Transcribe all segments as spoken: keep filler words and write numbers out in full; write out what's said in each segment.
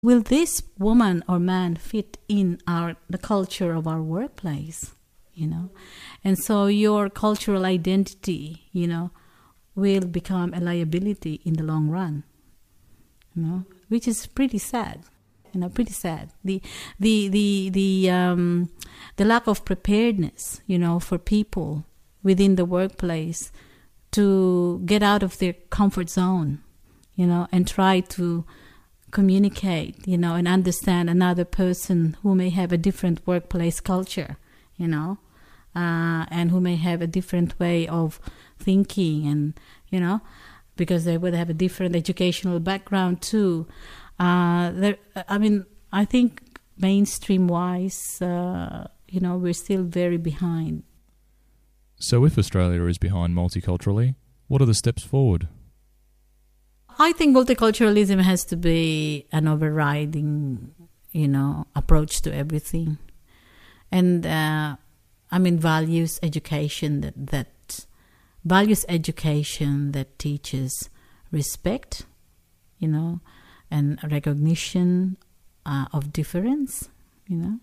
will this woman or man fit in our the culture of our workplace, you know? And so your cultural identity, you know, will become a liability in the long run, you know, which is pretty sad, you know, pretty sad. The the the the um, the lack of preparedness, you know, for people within the workplace to get out of their comfort zone, you know, and try to communicate, you know, and understand another person who may have a different workplace culture, you know, uh, and who may have a different way of thinking, and, you know, because they would have a different educational background too. Uh, there, I mean, I think mainstream-wise, uh, you know, we're still very behind. So if Australia is behind multiculturally, what are the steps forward? I think multiculturalism has to be an overriding, you know, approach to everything. And, uh, I mean, values education that, that values education that teaches respect, you know, and recognition uh, of difference, you know,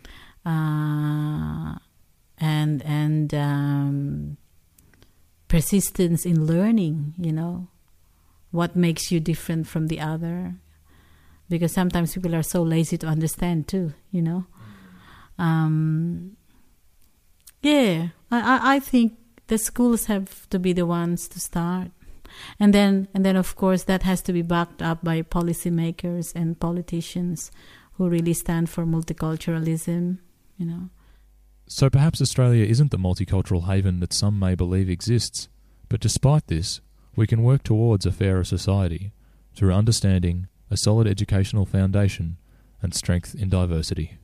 uh, and and um, persistence in learning, you know, what makes you different from the other, because sometimes people are so lazy to understand too, you know. Um, yeah, I, I, I think the schools have to be the ones to start. And then, and then, of course, that has to be backed up by policymakers and politicians who really stand for multiculturalism, you know. So perhaps Australia isn't the multicultural haven that some may believe exists, but despite this, we can work towards a fairer society through understanding, a solid educational foundation, and strength in diversity.